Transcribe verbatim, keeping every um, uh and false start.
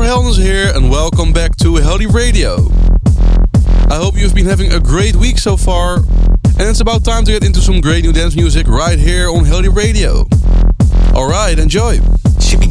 Helnes here, and welcome back to Heldeep Radio. I hope you've been having a great week so far, and it's about time to get into some great new dance music right here on Heldeep Radio. Alright, enjoy!